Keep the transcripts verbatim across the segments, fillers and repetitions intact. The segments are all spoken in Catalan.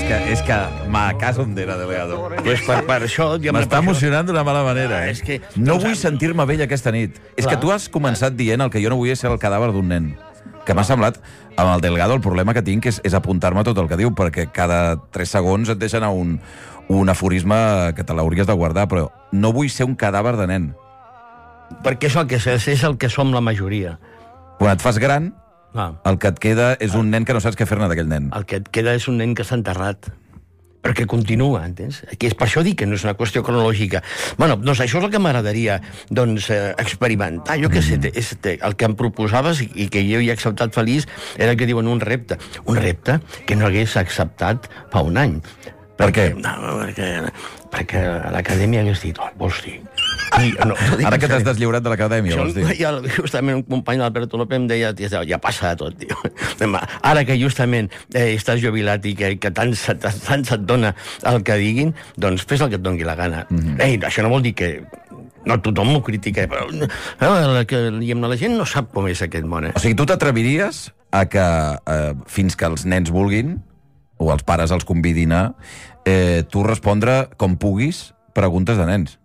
que, és que ma casa on era, delegado. Pues per, per això... M'està emocionant d'una mala manera, eh? És que, no doncs, vull sentir-me vell aquesta nit. Clar. És que tu has començat dient el que jo no vull ser el cadàver d'un nen. Que m'ha semblat, amb el Delgado, el problema que tinc és, és apuntar-me tot el que diu, perquè cada tres segons et deixen a un, un aforisme que te l'hauries de guardar, però no vull ser un cadàver de nen. Perquè és el que, és el que som la majoria. Quan et fas gran, Ah. el que et queda és un nen que no saps què fer-ne d'aquell nen. El que et queda és un nen que s'ha enterrat. Perquè continua, entens? Que és per això dic que no és una qüestió cronològica. Bueno, doncs això és el que m'agradaria doncs, eh, experimentar. Jo què sé, és, el que em proposaves i que jo hi he acceptat feliç era que diuen un repte. Un repte que no hagués acceptat fa un any. Per què? No, perquè, perquè a l'acadèmia hagués dit, oh, vols dir? I, no, no Ara que t'has deslliurat de l'acadèmia, vols dir? Ja, justament un company, l'Alberto López, em deia, ja passa de tot, tio. Ara que justament eh, estàs jubilat i que, que tant, tant, tant se't dona el que diguin, doncs fes el que et doni la gana. Mm-hmm. Ei, això no vol dir que... No tothom m'ho critica, però eh, que, la gent no sap com és aquest món. Eh? O sigui, tu t'atreviries a que, eh, fins que els nens vulguin, o els pares els convidin a, eh, tu respondre com puguis preguntes de nens.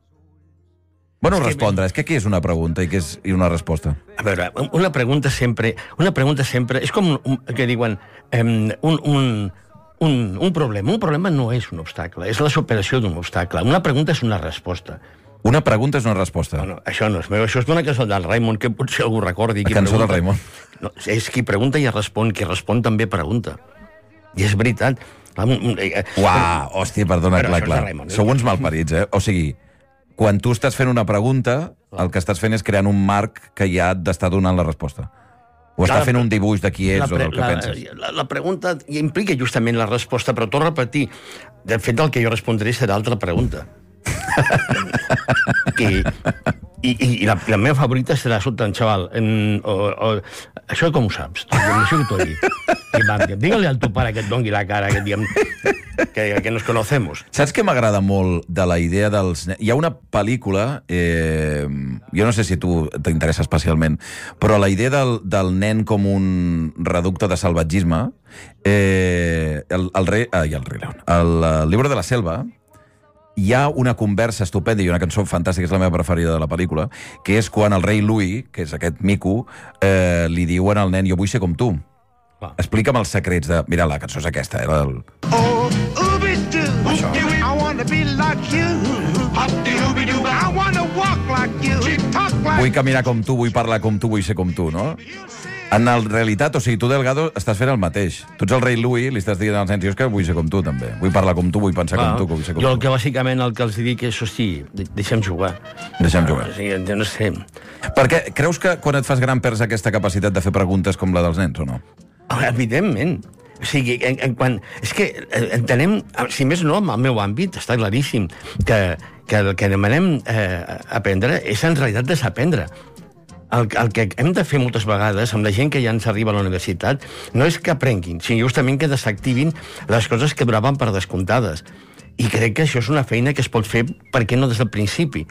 Bueno, és respondre, és que aquí és una pregunta i que és i una resposta. A veure, una pregunta sempre... Una pregunta sempre... És com un, que diuen... Um, un, un, un, un problema. Un problema no és un obstacle, és la superació d'un obstacle. Una pregunta és una resposta. Una pregunta és una resposta. No, no, això no és meu. Això és d'una cançó del Raimon, que potser algú recordi. La cançó del Raimon. No, és qui pregunta i respon. Qui respon també pregunta. I és veritat. Uau, hòstia, perdona, clar, clar. Sou uns malparits, eh? O sigui, quan tu estàs fent una pregunta, el que estàs fent és creant un marc que ja t'està donant la resposta. O està fent un dibuix de qui ets o del que penses. La, la pregunta implica justament la resposta, però torno a repetir, de fet el que jo respondré serà altra pregunta. I, i, i la, la meva favorita serà sota en xaval. En, o, o, això com ho saps? Això que t'ho he dit. Dígale al tu pare que et doni la cara, que, diguem, que, que nos conocemos. Saps què m'agrada molt de la idea dels... Hi ha una pel·lícula, eh, jo no sé si tu t'interessa especialment, però la idea del, del nen com un reducte de salvatgisme, eh, el, el rei... Ai, el rei León. El, el llibre de la selva, hi ha una conversa estupenda i una cançó fantàstica, és la meva preferida de la pel·lícula, que és quan el rei Louis, que és aquest mico, eh, li diuen al nen, jo vull ser com tu. Va. Explica'm els secrets de... Mira, la cançó és aquesta, era el... Oh, ooby-doo, això. I wanna be like you. Ooby-doo, I wanna walk like you. Talk like... Vull caminar com tu, vull parlar com tu, vull ser com tu, no? En realitat, o sigui, tu, Delgado, estàs fent el mateix. Tu ets el rei Louis, li estàs dient als nens, jo és que vull ser com tu, també. Vull parlar com tu, vull pensar ah, com tu, vull ser com jo tu. el que bàsicament el que els dic és, hosti, deixem jugar. Deixem jugar. O sigui, no sé. Perquè creus que quan et fas gran perds aquesta capacitat de fer preguntes com la dels nens, o no? Evidentment. O sigui, en, en quan... És que entenem, si més no, en el meu àmbit, està claríssim, que, que el que demanem eh, aprendre és en realitat desaprendre. El, el que hem de fer moltes vegades amb la gent que ja ens arriba a la universitat no és que aprenguin, sinó justament que desactivin les coses que duraven per descomptades. I crec que això és una feina que es pot fer, per què no des del principi?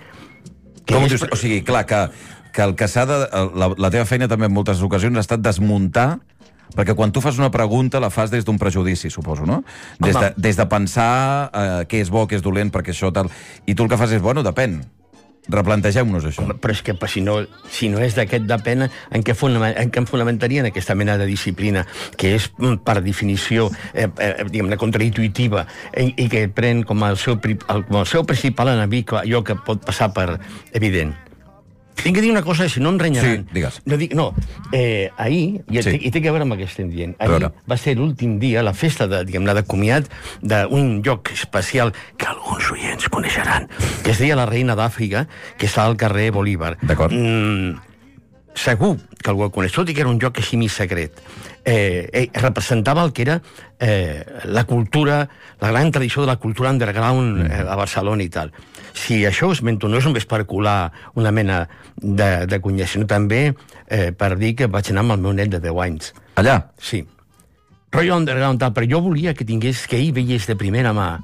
Com és... dius? O sigui, clar, que, que el que s'ha de... La, la teva feina també en moltes ocasions ha estat desmuntar, perquè quan tu fas una pregunta la fas des d'un prejudici, suposo, no? Des de, des de pensar eh, què és bo, què és dolent, perquè això tal... I tu el que fas és, bueno, depèn. Replantegem-nos això. Però és que si no, si no és d'aquest depèn, en què, en què em fonamentarien aquesta mena de disciplina, que és, per definició, eh, eh, diguem-ne, contraintuitiva, i, i que pren com el seu, el, com el seu principal enemic allò que pot passar per evident. Tinc que dir una cosa, si no em renyaran. Sí, digues. No, dic, no eh, ahir, i, sí. i té a veure amb el que estem dient, ahir va ser l'últim dia, la festa de, diguem-ne, de comiat d'un lloc especial que alguns oients coneixeran, que es deia la Reina d'Àfrica, que està al carrer Bolívar. D'acord. Mm, segur que algú el coneix, tot i que era un lloc així mig secret. Eh, eh, representava el que era eh, la cultura, la gran tradició de la cultura underground eh, a Barcelona i tal. Si això us mento, no és només per colar una mena de, de cunyà, sinó també eh, per dir que vaig anar amb el meu net de deu anys. Allà? Sí. Rotllo underground, tal, però jo volia que tingués, que ell veiés de primera mà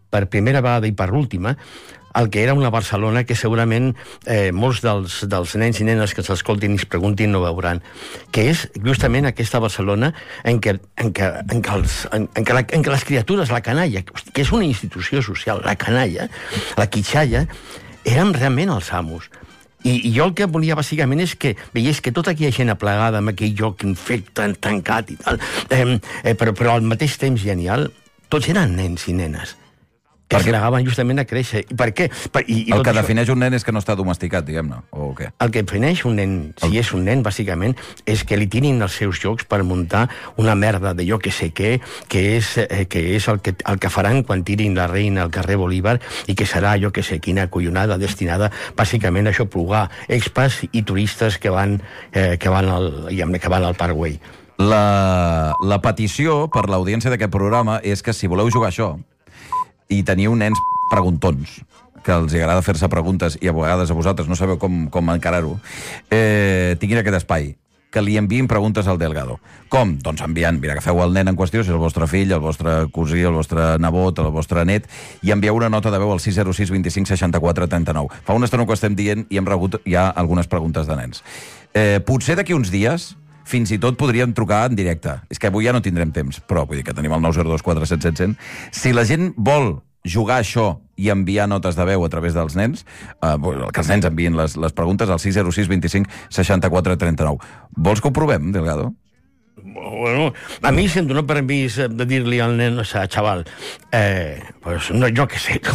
per primera vegada i per l'última, el que era una Barcelona que segurament eh, molts dels, dels nens i nenes que s'escoltin i es preguntin no veuran, que és justament aquesta Barcelona en què, en què, en què, els, en, en què, la, en què les criatures, la canalla, que és una institució social, la canalla, la quitxalla, érem realment els amos. I, I jo el que volia, bàsicament, és que veiés que tota aquella gent aplegada en aquell lloc infecte, tancat i tal, eh, eh, però, però al mateix temps genial, tots eren nens i nenes que es negaven justament a créixer. I per què? Per, i, i el que això... defineix un nen és que no està domesticat, diguem-ne, o què? El que defineix un nen, si el... és un nen, bàsicament, és que li tirin els seus jocs per muntar una merda de jo que sé què, que és, eh, que és el, que, el que faran quan tirin la reina al carrer Bolívar i que serà, jo que sé, quina collonada destinada, bàsicament, a aixoplugar expats i turistes que van, eh, que van, al, que van al Parc Güell. La, la petició per l'audiència d'aquest programa és que si voleu jugar això i teniu nens preguntons, que els agrada fer-se preguntes i a vegades a vosaltres no sabeu com, com encarar-ho, eh, tinguin aquest espai, que li enviïn preguntes al Delgado. Com? Doncs enviant, mira, agafeu el nen en qüestió, si és el vostre fill, el vostre cosí, el vostre nebot, el vostre net, i envieu una nota de veu al sis zero sis vint cinc seixanta quatre trenta nou. Fa una estona que ho estem dient i hem rebut ja algunes preguntes de nens. Eh, potser d'aquí uns dies fins i tot podríem trucar en directe. És que avui ja no tindrem temps, però vull dir que tenim el nou zero dos quatre set set zero zero. Si la gent vol jugar això i enviar notes de veu a través dels nens, eh, que els nens envien les, les preguntes al sis zero sis vint cinc seixanta quatre trenta nou. Vols que ho provem, Delgado? Bueno, a mi si em dona permís de dir-li al nen, o sigui, xaval, eh, pues no, jo què sé.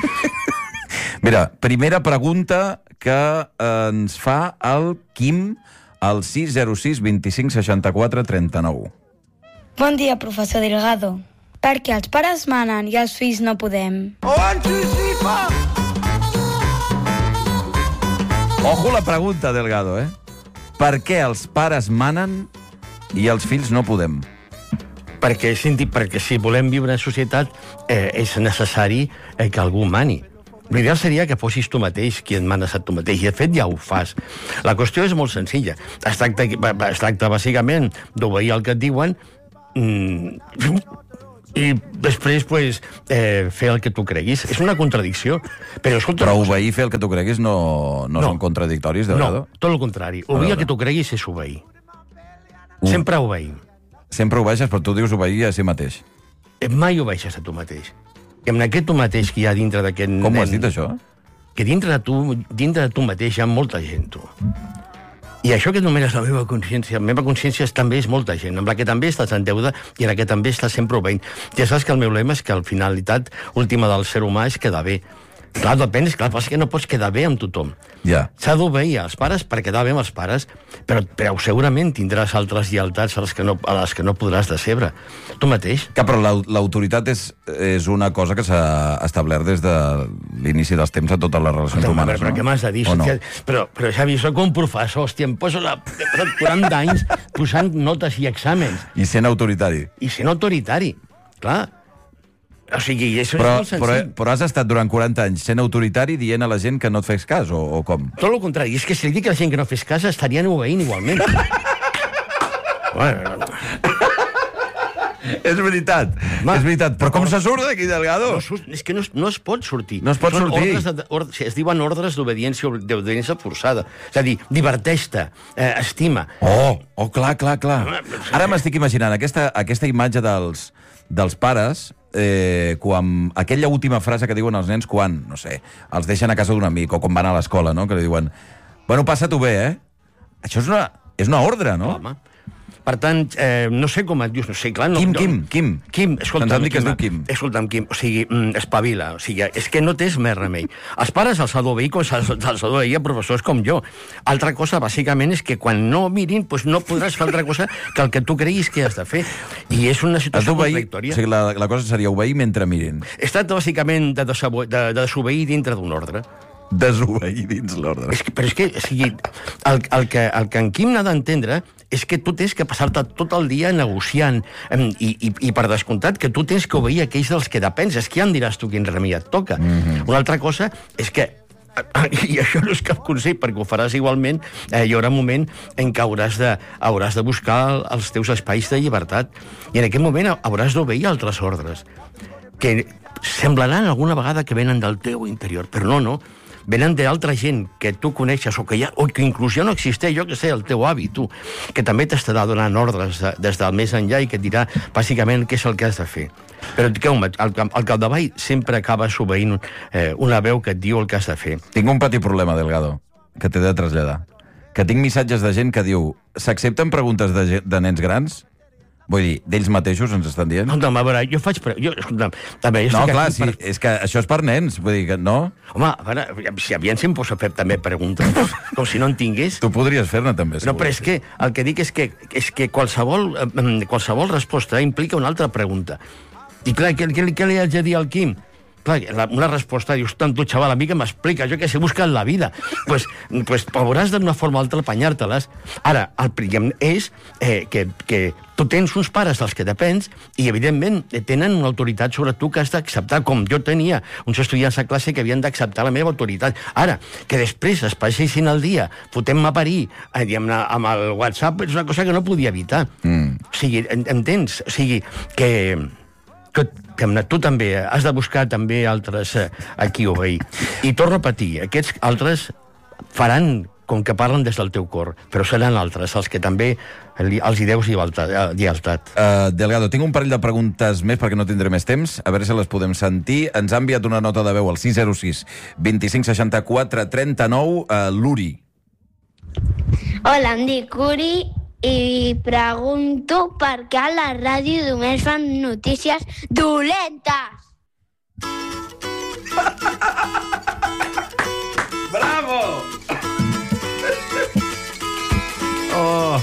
Mira, primera pregunta que ens fa el Quim al sis zero sis vint cinc seixanta quatre trenta nou. Bon dia, professor Delgado. Per què els pares manen i els fills no podem? Oh, anticipa! Ojo la pregunta, Delgado, eh? Per què els pares manen i els fills no podem? Perquè, perquè si volem viure en societat eh, és necessari eh, que algú mani. L'ideal seria que fossis tu mateix qui et manes a tu mateix, i de fet ja ho fas. La qüestió és molt senzilla. Es tracta, es tracta bàsicament, d'obeir el que et diuen mm, i després pues, eh, fer el que tu creguis. És una contradicció. Però, escolta, però obeir i fer el que tu creguis no, no, no són contradictoris, de vegades? No, tot el contrari. Obeir el que tu creguis és obeir. Uh. Sempre obeir. Sempre obeeixes, però tu dius obeir a si mateix. Mai obeeixes a tu mateix. Que en aquest tu mateix que hi ha dintre d'aquest nen... Com ho has dit, això? Que dintre de tu, dintre de tu mateix hi ha molta gent, tu. I això que només és la meva consciència, la meva consciència també és molta gent, amb la que també estàs en deuda i en la que també estàs sempre obeint. Ja saps que el meu lema és que la finalitat última del ser humà és quedar bé. Clar, depèn, és clar, passa que no pots quedar bé amb tothom. Ja. S'ha d'obeir als pares per quedar bé amb els pares, però, però segurament tindràs altres lleialtats a les que no, a les que no podràs decebre. Tu mateix. Que, però l'autoritat és, és una cosa que s'ha establert des de l'inici dels temps a totes les relacions no, humanes, però, però no? què m'has de dir? No? Però, però, Xavi, soc un professor, hòstia, em poso la... he passat quaranta anys posant notes i exàmens. I sent autoritari. I sent autoritari, clar. O sigui, això però, és molt però, senzill. però has estat durant quaranta anys sent autoritari dient a la gent que no et fes cas, o, o com? Tot el contrari. És que si li dic a la gent que no fes cas, estarien obeint igualment. Bueno, no, no. És veritat, Ma, és veritat. Però com se surt d'aquí, Delgado? No, és que no, no es pot sortir. No es pot Són sortir. Ordres de, or, es diuen ordres d'obediència d'obediència forçada. És a dir, diverteix-te, eh, estima. Oh, oh, clar, clar, clar. Ara m'estic imaginant aquesta, aquesta imatge dels, dels pares, eh, quan aquella última frase que diuen els nens quan, no sé, els deixen a casa d'un amic o quan van a l'escola, no? Que li diuen, bueno, passa-t'ho bé, eh? Això és una, és una ordre, no? Home. Per tant, eh, no sé com et dius, no sé, clar... No, Quim, no, Quim, Quim. Quim, escolta'm, Quim, Quim, Quim. escolta'm, Quim, o sigui, mm, espavila, o sigui, és que no tens més remei. Els pares els ha d'obeir com se'ls ha d'obeir a professors com jo. Altra cosa, bàsicament, és que quan no mirin, pues no podràs fer altra cosa que el que tu creguis que has de fer. I és una situació contradictòria. O sigui, la, la cosa seria obeir mentre mirin. Es tracta, bàsicament, de, de, de desobeir dintre d'un ordre. Desobeir dins l'ordre. És que, però és que, o sigui, el, el, que, el que en Quim n'ha d'entendre és que tu tens que passar-te tot el dia negociant i, i, i per descomptat que tu tens que obeir aquells dels que depens. És que ja em diràs tu quin remei et toca. Mm-hmm. Una altra cosa és que i això no és cap consell, perquè ho faràs igualment, eh, hi haurà un moment en què hauràs de, hauràs de buscar els teus espais de llibertat, i en aquest moment hauràs d'obeir altres ordres que semblaran alguna vegada que venen del teu interior, però no, no. Venen d'altra gent que tu coneixes o que, ja, o que inclús ja no existeix, jo que sé, el teu avi, tu, que també t'estarà donant ordres de, des del més enllà i que et dirà bàsicament què és el que has de fer. Però el, el capdavall sempre acaba obeint eh, una veu que et diu el que has de fer. Tinc un petit problema, Delgado, que t'he de traslladar. Que tinc missatges de gent que diu s'accepten preguntes de, de nens grans? Vull dir, d'ells mateixos ens estan dient? No, a veure, jo faig... Jo, escolta'm, també, jo no, clar, sí, per... és que això és per nens, vull dir que no... Home, a veure, si aviam si em poso a fer també preguntes, com si no en tingués. Tu podries fer-ne també, no, però és que el que dic és que, és que qualsevol, qualsevol resposta implica una altra pregunta. I clar, què, què, què li haig de dir al Quim? Clar, la, una resposta, dius, tant tu, xaval, a mi que m'explica, jo que sé, busca en la vida. Doncs pues, pues, hauràs d'una forma o altra apanyar-te-les. Ara, el primer és eh, que, que tu tens uns pares dels que depens i, evidentment, tenen una autoritat sobre tu que has d'acceptar, com jo tenia uns estudiants a classe que havien d'acceptar la meva autoritat. Ara, que després es passessin el dia fotent-me a parir eh, diguem-ne, amb el WhatsApp, és una cosa que no podia evitar. Mm. O sigui, entens? O sigui, que... que, que tu també has de buscar també altres eh, a qui obeir. I torno a repetir, aquests altres faran com que parlen des del teu cor, però seran altres, els que també els hi deus lleialtat. Uh, Delgado, tinc un parell de preguntes més perquè no tindré més temps, a veure si les podem sentir. Ens ha enviat una nota de veu al sis zero sis, dos cinc sis quatre, tres nou, uh, l'Uri. Hola, em dic Uri i pregunto per què a la ràdio només fan notícies dolentes. Bravo! Oh!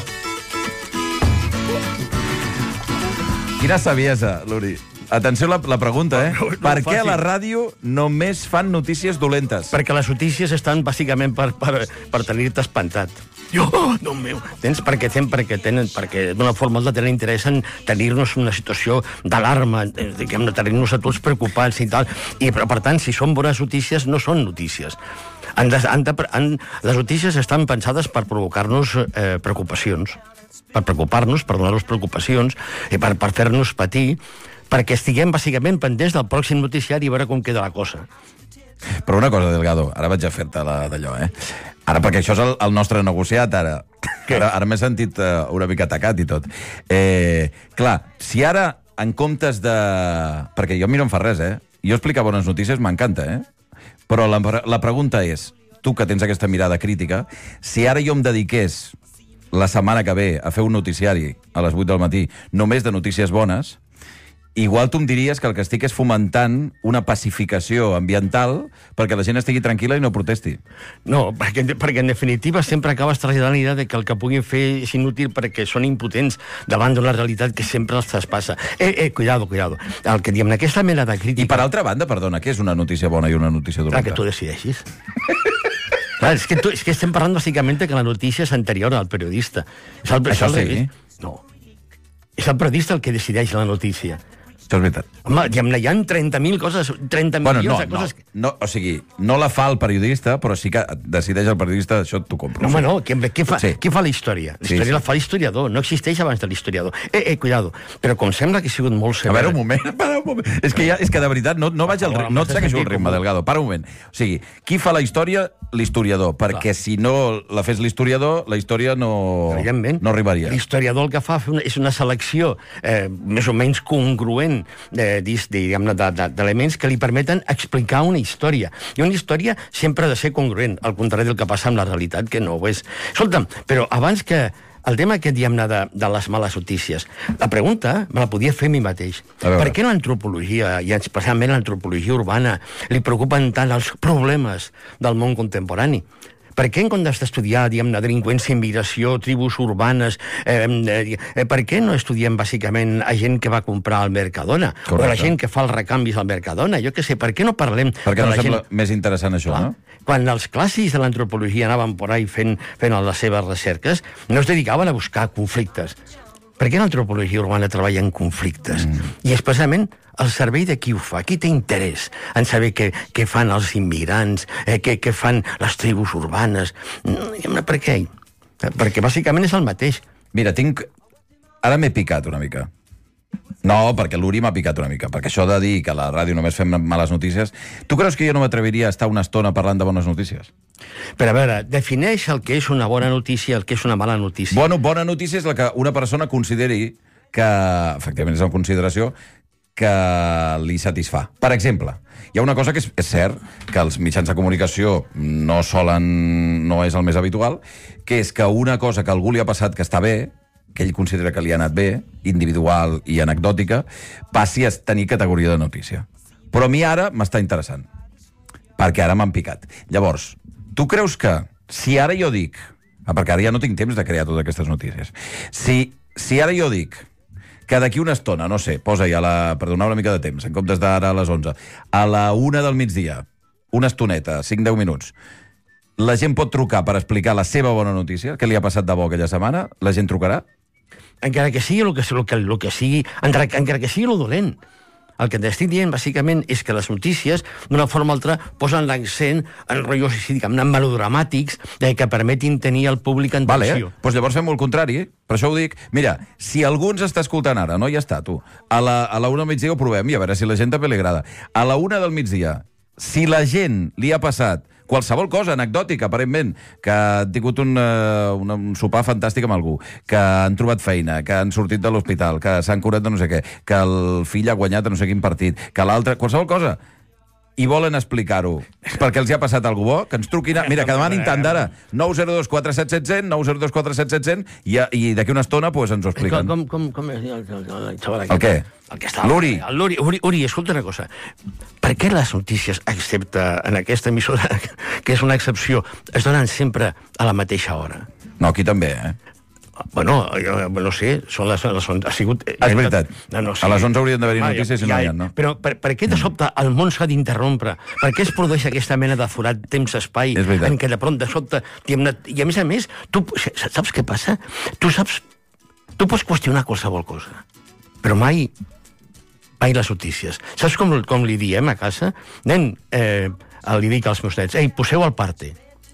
Quina saviesa, Luri. Atenció a la, la pregunta, eh? No, no, no per què a la fàcil. ràdio només fan notícies dolentes? Perquè les notícies estan bàsicament per, per, per tenir-te espantat. Jo, oh, Déu meu. Tens perquè, tenen, perquè, tenen, perquè d'una forma o altra tenen interès en tenir-nos una situació d'alarma, diguem-ne, tenir-nos a tots preocupats i tal. I, però, per tant, si són bones notícies, no són notícies. Han de, han de, han, les notícies estan pensades per provocar-nos eh, preocupacions, per preocupar-nos, per donar-nos preocupacions i per, per fer-nos patir, perquè estiguem bàsicament pendents del pròxim noticiari i veure com queda la cosa. Però una cosa, Delgado, ara vaig a fer-te d'allò, eh? Ara, perquè això és el, el nostre negociat, ara. Ara, ara m'he sentit uh, una mica atacat i tot. Eh, clar, si ara, en comptes de... Perquè jo a mi no em fa res, eh? Jo explicar bones notícies m'encanta, eh? Però la, la pregunta és, tu que tens aquesta mirada crítica, si ara jo em dediqués la setmana que ve a fer un noticiari a les vuit del matí només de notícies bones, igual tu em diries que el que estic és fomentant una pacificació ambiental perquè la gent estigui tranquil·la i no protesti. No, perquè, perquè en definitiva sempre acabes traslladant la idea de que el que puguin fer és inútil perquè són impotents davant d'una realitat que sempre els traspassa. Eh, eh, cuidado, cuidado. El que diem, aquesta mena de crítica... I per altra banda, perdona, què és una notícia bona i una notícia dolenta? Clar, que tu decideixis. Clar, és que, tu, és que estem parlant bàsicament que la notícia és anterior al periodista. És el, Això és el, sí. No. És el periodista el que decideix la notícia. Això és veritat. Home, hi ha trenta mil coses, trenta bueno, milions no, de coses... No, no, o sigui, no la fa el periodista, però sí que decideix el periodista, això t'ho compro. No, home, no, qui, qui, fa, sí. qui fa la història? La història sí, sí. La fa l'historiador, no existeix abans de l'historiador. Eh, eh, cuidado, però com sembla que ha sigut molt sever... A veure, un moment, para un moment. És que, ja, és que de veritat, no, no vaig al ritme, no et segueixo el ritme, Delgado, para un moment. O sigui, qui fa la història? L'historiador, perquè Clar. si no la fes l'historiador, la història no, no arribaria. L'historiador el que fa és una selecció eh, més o menys congruent eh, d'elements que li permeten explicar una història. I una història sempre ha de ser congruent, al contrari del que passa amb la realitat, que no ho és. Escolta'm, però abans que el tema aquest, diguem-ne, de, de les males notícies, la pregunta me la podia fer a mi mateix. A per què l'antropologia, i especialment l'antropologia urbana, li preocupen tant els problemes del món contemporani? Per què en comptes d'estudiar, diguem-ne, delinqüència, immigració, tribus urbanes, eh, eh, per què no estudiem bàsicament a gent que va comprar al Mercadona? Correcte. O a la gent que fa els recanvis al Mercadona? Jo què sé, per què no parlem... Per què no la sembla gent... més interessant això, Clar. no? Quan els clàssics de l'antropologia anaven por ahí fent, fent les seves recerques, no es dedicaven a buscar conflictes. Per què l'antropologia urbana treballa en conflictes? Mm. I especialment al servei de qui ho fa? Qui té interès en saber què, què fan els immigrants, eh, què, què fan les tribus urbanes? Mm, per què? Perquè bàsicament és el mateix. Mira, tinc... Ara m'he picat una mica. No, perquè l'Uri m'ha picat una mica, perquè això de dir que a la ràdio només fem males notícies... Tu creus que jo no m'atreviria a estar una estona parlant de bones notícies? Però a veure, defineix el que és una bona notícia, el que és una mala notícia. Bueno, bona notícia és la que una persona consideri que, efectivament és una consideració, que li satisfà. Per exemple, hi ha una cosa que és, és cert, que els mitjans de comunicació no solen, no és el més habitual, que és que una cosa que a algú li ha passat que està bé, que ell considera que li ha anat bé, individual i anecdòtica, passi a tenir categoria de notícia. Però a mi ara m'està interessant, perquè ara m'han picat. Llavors, tu creus que, si ara jo dic, ah, perquè ara ja no tinc temps de crear totes aquestes notícies, si, si ara jo dic que d'aquí una estona, no sé, posa ja la, per donar una mica de temps, en comptes d'ara a les onze, a la una del migdia, una estoneta, cinc a deu minuts, la gent pot trucar per explicar la seva bona notícia, què li ha passat de bo aquella setmana, la gent trucarà? Encara que sigui el que, el que, el que sigui, encara, encara que sigui el dolent. El que t'estic dient, bàsicament, és que les notícies, d'una forma o altra, posen l'accent en rotllos, diguem-ne, melodramàtics, eh, que permetin tenir el públic en tensió. Vale, doncs llavors fem el contrari, eh? Per això ho dic. Mira, si algú ens està escoltant ara, no? Ja està, tu. A la, a la una del migdia ho provem i a veure si la gent també li agrada. A la una del migdia, si la gent li ha passat qualsevol cosa anecdòtica, aparentment, que han tingut un, uh, un, un sopar fantàstic amb algú, que han trobat feina, que han sortit de l'hospital, que s'han curat de no sé què, que el fill ha guanyat a no sé quin partit, que l'altre... Qualsevol cosa. I volen explicar-ho perquè els hi ha passat alguna cosa bo, que ens truquin... A... Mira, que demanin tant d'ara. nou zero dos quatre set set zero zero, nou zero dos quatre set set zero zero, i, i d'aquí una estona pues, ens ho expliquen. Com, com, com és el, el, el xaval aquest? El què? El que està... L'Uri. L'Uri, Uri, Uri, escolta una cosa. Per què les notícies, excepte en aquesta emissora, que és una excepció, es donen sempre a la mateixa hora? No, aquí també, eh? Bueno, jo no sé, són les, les ha sigut... És veritat. No, no, sí. A les onze haurien d'haver-hi notícies i no hi ha, no? Però per, per què de sobte el món s'ha d'interrompre? Per què es produeix aquesta mena de forat temps-espai en què de pront de sobte... I a més a més, tu saps què passa? Tu saps... Tu pots qüestionar qualsevol cosa, però mai mai les notícies. Saps com, com li diem a casa? Nen, eh, li dic als meus nets, ei, poseu el parte.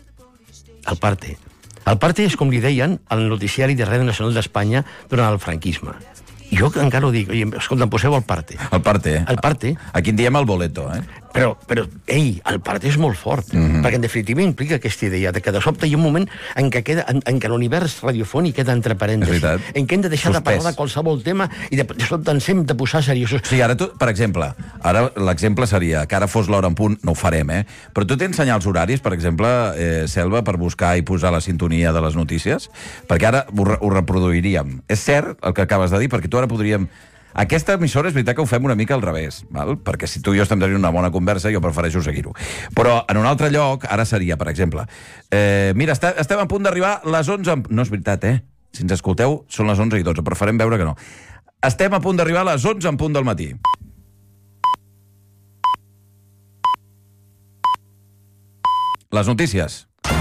El parte. El parte és com li deien al noticiari de Ràdio Nacional d'Espanya durant el franquisme. I jo encara ho dic, escolta, poseu el parte. El parte, eh? El parte. Aquí en diem el boleto, eh? Però, però ei, el parte és molt fort, mm-hmm. perquè en definitiva implica aquesta idea de que de sobte hi ha un moment en què, queda, en, en què l'univers radiofònic queda entre parèntesis, en què hem de deixar Suspès. de parlar de qualsevol tema i de, de sobte ens hem de posar seriosos. Sí, ara tu, per exemple, ara l'exemple seria que ara fos l'hora en punt, no ho farem, eh? Però tu tens senyals horaris, per exemple, eh, Selva, per buscar i posar la sintonia de les notícies? Perquè ara ho, ho reproduiríem. És cert el que acabes de dir, perquè tu ara podríem... Aquesta emissora és veritat que ho fem una mica al revés, val? Perquè si tu i jo estem tenint una bona conversa, jo prefereixo seguir-ho. Però en un altre lloc, ara seria, per exemple, eh, mira, està, estem a punt d'arribar a les onze... No és veritat, eh? Si ens escolteu, són les onze i dotze, però farem veure que no. Estem a punt d'arribar a les onze en punt del matí. Les notícies.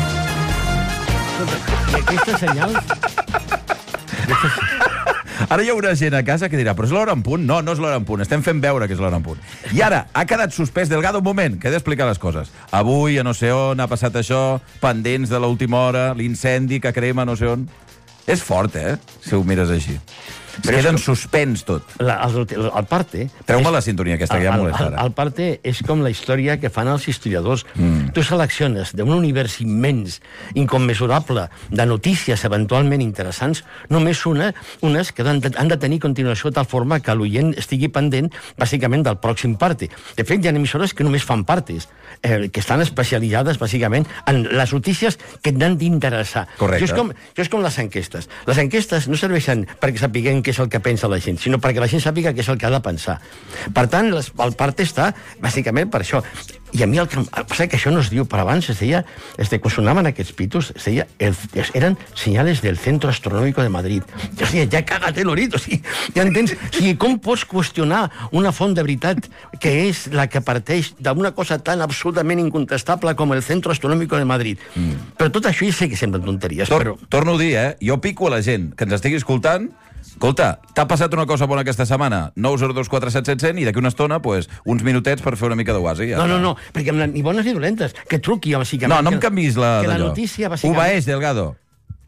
I aquestes senyals... Aquestes... Ara hi haurà gent a casa que dirà, però és l'hora en punt? No, no és l'hora en punt, estem fent veure que és l'hora en punt. I ara, ha quedat suspès Delgado un moment, que he d'explicar les coses. Avui, a no sé on, ha passat això, pendents de l'última hora, l'incendi que crema no sé on... És fort, eh?, si ho mires així. Es queda en suspens tot. La, el, el parte... Treu-me la sintonia aquesta, que ja molesta ara. El, el parte és com la història que fan els historiadors. Mm. Tu selecciones d'un univers immens, incommensurable, de notícies eventualment interessants, només una, unes que han de, han de tenir continuació de tal forma que l'oient estigui pendent, bàsicament, del pròxim parte. De fet, hi ha emissores que només fan partes, eh, que estan especialitzades, bàsicament, en les notícies que t'han d'interessar. Correcte. Això és, com, això és com les enquestes. Les enquestes no serveixen perquè sapiguem què és el que pensa la gent, sinó perquè la gent sàpiga què és el que ha de pensar. Per tant, les, el part està bàsicament per això. I a mi el que... Passa que això no es diu, però abans es deia, este, quan sonaven aquests pitos, es deia, el, eren senyales del Centro Astronómico de Madrid. O sigui, ja cágate l'orit, o sigui, ja entens? O sigui, com pots qüestionar una font de veritat que és la que parteix d'una cosa tan absolutament incontestable com el Centro Astronómico de Madrid? Mm. Però tot això ja sé que semblen tonteries, Tor però... Torno a dir, eh? Jo pico a la gent que ens estigui escoltant. Escolta, t'ha passat una cosa bona aquesta setmana? nou zero dos quatre set set zero zero i d'aquí una estona, pues, uns minutets per fer una mica d'oasi. Ja no, no, no, perquè ni bones ni dolentes. Que truqui, bàsicament. No, no em canvis la que la d'allò. notícia, bàsicament... Obeeix, Delgado.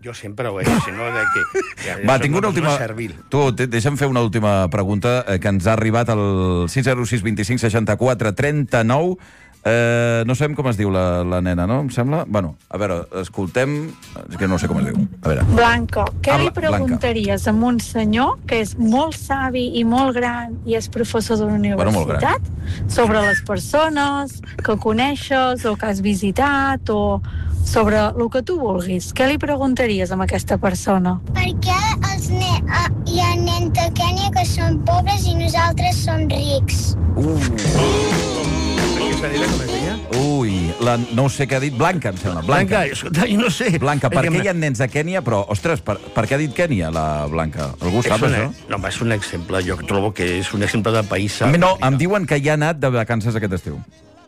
Jo sempre ho he dit, si no... De que, que Va, tinc una última... Servil. Tu, deixa'm fer una última pregunta eh, que ens ha arribat al sis zero sis vint cinc seixanta quatre trenta nou. Eh, no sabem com es diu la, la nena, no? Em sembla... Bueno, a veure, escoltem... És que no sé com es diu. A veure. Blanca, què Ah, li preguntaries a un senyor que és molt savi i molt gran i és professor de la universitat Bueno, sobre les persones que coneixes o que has visitat o sobre el que tu vulguis? Què li preguntaries a aquesta persona? Per què els ne uh, hi ha nens de Kènia que són pobres i nosaltres som rics? Aquesta com es deia? Ui, la, no sé què ha dit. Blanca, em sembla. Blanca. Blanca, escolta, jo no sé. Blanca, per què hi ha nens de Kènia? Però, ostres, per, per què ha dit Kènia, la Blanca? Algú És sap, un, això? no, és un exemple. Jo trobo que és un exemple de país... A mi no, em diuen que hi ha anat de vacances aquest estiu.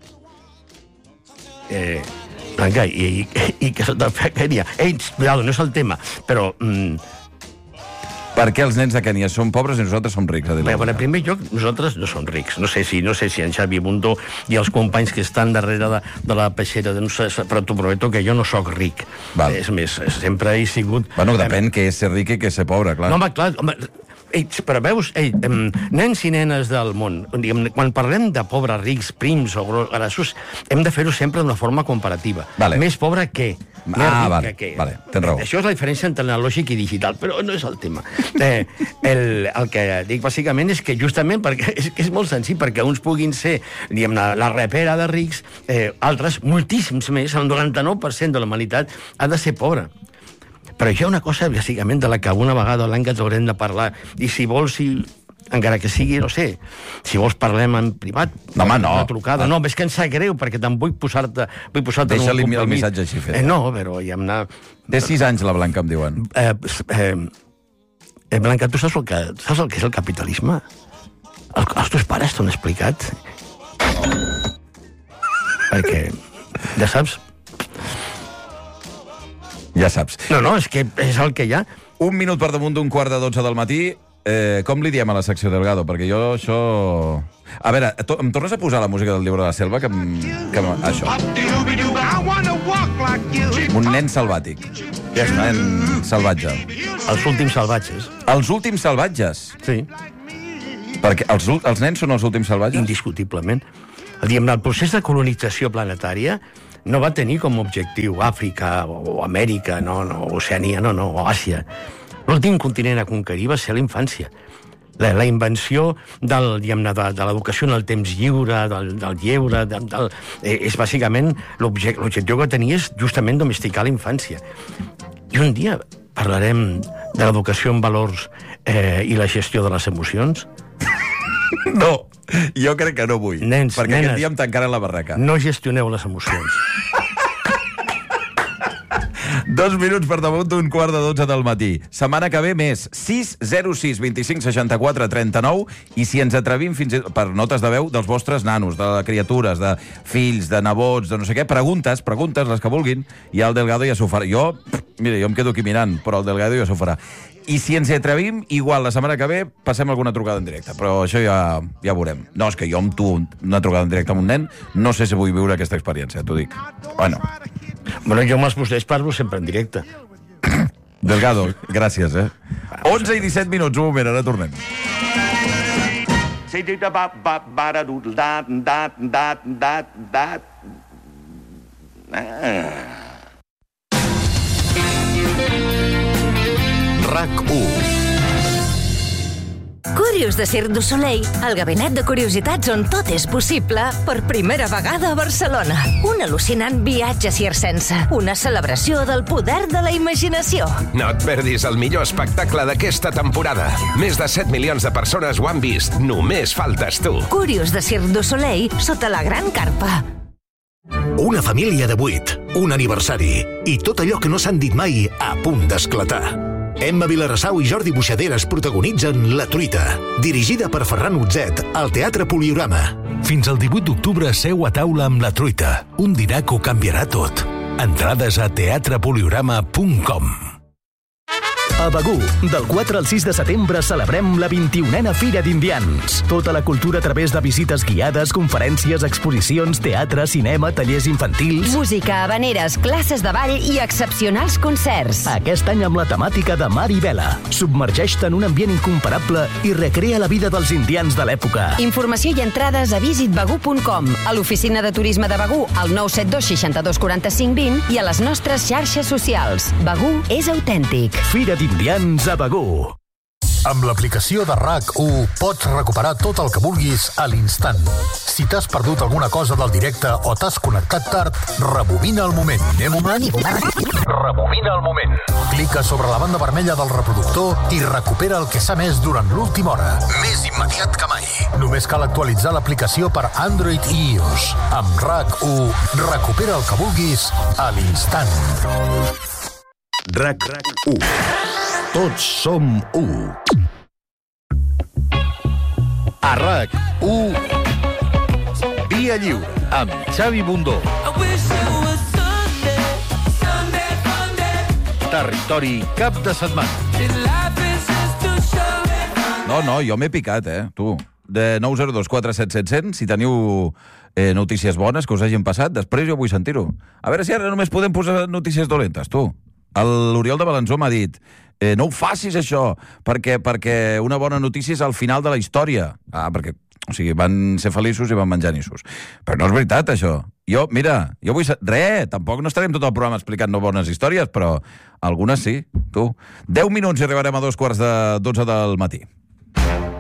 Eh, Blanca, i, i, i que s'ha de fer a Kènia. Ei, cuidado, no és el tema, però... Mm, Per què els nens de Kènia són pobres i nosaltres som rics? Bé, bueno, en primer lloc, nosaltres no som rics. No sé si no sé si en Xavi Bundó i els companys que estan darrere de, de la peixera, de no sé, però t'ho prometo que jo no sóc ric. Val. És més, sempre he sigut... Bueno, depèn què és ser ric i què és ser pobre, clar. No, home, clar, home, ei, però veus, ei, em, nens i nenes del món, diguem, quan parlem de pobres, rics, prims o grossos, hem de fer-ho sempre d'una forma comparativa. Vale. Més pobre que... Més Ah, ric vale, que, vale, tens raó. Això és la diferència entre analògic i digital, però no és el tema. Eh, el, el que dic bàsicament és que justament perquè és, és molt senzill, perquè uns puguin ser, diguem, la, la repera de rics, eh, altres, moltíssims més, el noranta-nou per cent de la humanitat ha de ser pobre. Però hi ha una cosa, bàsicament, de la que una vegada l'any que ens haurem de parlar, i si vols, si, encara que sigui, no sé, si vols parlem en privat, No, home, no. una trucada. No, és que em sap greu, perquè te'n vull posar-te vull posar-te en un Deixa-li el compromís. missatge així fet. Eh, no, però ja em anar... Té sis anys, la Blanca, em diuen. Eh, eh, eh, Blanca, tu saps el, que, saps el que és el capitalisme? El, els teus pares t'ho han explicat? Perquè, ja saps... Ja saps. No, no, és que és el que hi ha. Un minut per damunt d'un quart de dotze del matí. Eh, com li diem a la secció Delgado? Perquè jo això... A veure, to em tornes a posar la música del llibre de la selva? Que em... Que em... Això. Un nen salvàtic. És un nen salvatge. Els últims salvatges. Els últims salvatges. Sí, Perquè els, ul- els nens són els últims salvatges? indiscutiblement. Diguem, el procés de colonització planetària no va tenir com a objectiu Àfrica o, o Amèrica, no, no, Oceania, no, no, o Àsia. L'últim continent a conquerir va ser la infància. La, la invenció del, diguem-ne, de, de l'educació en el temps lliure, del, del lleure, de, del, eh, és bàsicament l'objectiu l'objectiu que tenia és justament domesticar la infància. I un dia parlarem de l'educació en valors eh, i la gestió de les emocions. No, jo crec que no vull. Nens, perquè nenes. aquest dia em tancaran la barraca. No gestioneu les emocions. Dos minuts per damunt d'un quart de dotze del matí. Setmana que ve més. sis zero sis vint cinc seixanta quatre trenta nou i si ens atrevim fins a, per notes de veu dels vostres nanos, de criatures, de fills, de nebots, de no sé què, preguntes, preguntes, les que vulguin, i el Delgado ja s'ho farà. Jo, mira, jo em quedo aquí mirant, però el Delgado ja s'ho farà. I si ens hi atrevim, igual la setmana que ve passem alguna trucada en directe, però això ja, ja veurem. No, és que jo amb tu, una trucada en directe amb un nen, no sé si vull viure aquesta experiència, t'ho dic. Bueno. Bueno, jo amb els vostès parlo sempre en directe. Delgado, gràcies, eh? onze i disset minuts, un moment, ara tornem. RAC u. Curios de Cirque du Soleil, el gabinet de curiositats on tot és possible per primera vegada a Barcelona. Un al·lucinant viatge circense, una celebració del poder de la imaginació. No et perdis el millor espectacle d'aquesta temporada. Més de set milions de persones ho han vist. Només faltes tu. Curios de Cirque du Soleil sota la gran carpa. Una família de vuit, un aniversari i tot allò que no s'han dit mai a punt d'esclatar. Emma Vilarassau i Jordi Buixaderes protagonitzen La truita, dirigida per Ferran Utzet al Teatre Poliorama. Fins al divuit d'octubre seu a taula amb La truita, un dinar que ho canviarà tot. Entrades a teatre poliorama punt com. A Begur, del quatre al sis de setembre celebrem la vint-i-unena Fira d'Indians. Tota la cultura a través de visites guiades, conferències, exposicions, teatre, cinema, tallers infantils... Música, habaneres, classes de ball i excepcionals concerts. Aquest any amb la temàtica de mar i vela. Submergeix-te en un ambient incomparable i recrea la vida dels indians de l'època. Informació i entrades a visit begur punt com, a l'oficina de turisme de Begur, al nou set dos seixanta-dos quaranta-cinc vint i a les nostres xarxes socials. Begur és autèntic. Fira d'Indians a Begur. Amb l'aplicació de R A C u pots recuperar tot el que vulguis a l'instant. Si t'has perdut alguna cosa del directe o t'has connectat tard, rebobina el moment. Rebobina el moment. Clica sobre la banda vermella del reproductor i recupera el que s'ha emès durant l'última hora. Més immediat que mai. Només cal actualitzar l'aplicació per Android i iOS. Amb R A C u, recupera el que vulguis a l'instant. R A C u. Tots som u. A R A C u, Via Lliure, amb Xavi Bundó. Territori cap de setmana. No, no, jo m'he picat, eh, tu. De nou zero dos quatre set set zero zero, si teniu eh, notícies bones que us hagin passat, després jo vull sentir-ho. A veure si ara només podem posar notícies dolentes, tu. L'Oriol de Balanzó m'ha dit eh, no ho facis, això, perquè, perquè una bona notícia és al final de la història. Ah, perquè, o sigui, van ser feliços i van menjar nissos. Però no és veritat, això. Jo, mira, jo vull... Re, tampoc no estarem tot el programa explicant no bones històries, però algunes sí, tu. Deu minuts i arribarem a dos quarts de dotze del matí.